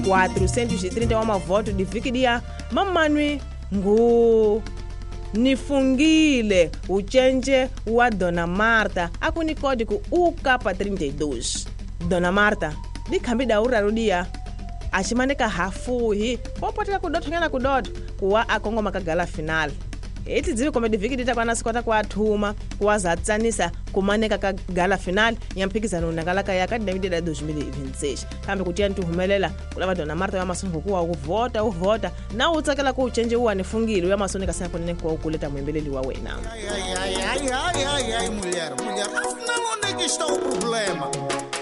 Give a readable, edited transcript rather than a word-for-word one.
430 wa mavoto divikidia mamanwi nifungile uchenje wa Dona Marta akuni código UCAPA32. Dona Marta dikhambi daurarudia achimaneka hafuhi popoteka kudothongena kudoto kuwa akongo makagala final. Eti dzivi kombe divikidita kwa nasikota kwa athuma kwa zatsanisa kumaneka ka gala final ya mpikizano nakalaka ya kadinamide da 2026 kambe kutia ntuhumelela kulava Dona Marta ya masongo kuwa uvota na utsakela ku uchenje uwa nifungile ya masonika sana ponene kwa ukuleta mwembeleli wa wena. Ai, mulher, afinal onde é que está o problema?